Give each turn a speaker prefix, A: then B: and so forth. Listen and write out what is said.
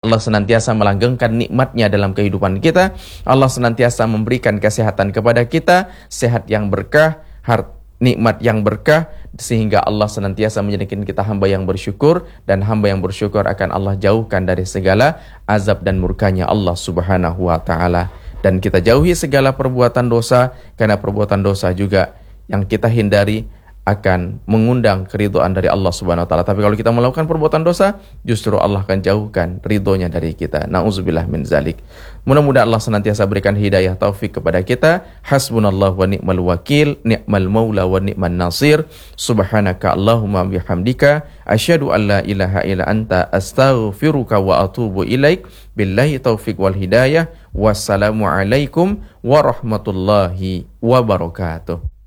A: Allah senantiasa melanggengkan nikmatnya dalam kehidupan kita. Allah senantiasa memberikan kesehatan kepada kita, sehat yang berkah, nikmat yang berkah, sehingga Allah senantiasa menjadikan kita hamba yang bersyukur, dan hamba yang bersyukur akan Allah jauhkan dari segala azab dan murkanya Allah Subhanahu wa taala. Dan kita jauhi segala perbuatan dosa, karena perbuatan dosa juga yang kita hindari akan mengundang keridhaan dari Allah Subhanahu wa taala. Tapi kalau kita melakukan perbuatan dosa, justru Allah akan jauhkan ridhonya dari kita. Nauzubillah min zalik. Mudah-mudahan Allah senantiasa berikan hidayah taufik kepada kita. Hasbunallahu wa ni'mal wakil, ni'mal maula wa ni'man nasir. Subhanaka Allahumma bihamdika asyhadu an la ilaha illa anta astaghfiruka wa atubu ilaik. Billahi taufik wal hidayah. Wassalamu alaikum warahmatullahi wabarakatuh.